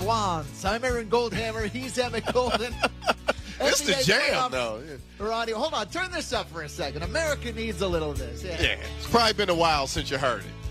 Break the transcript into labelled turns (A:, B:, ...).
A: Swans. I'm Aaron Goldhammer. He's Emmett Golden.
B: It's the jam, though.
A: Radio. Hold on. Turn this up for a second. America needs a little of this.
B: Yeah. It's probably been a while since you heard it.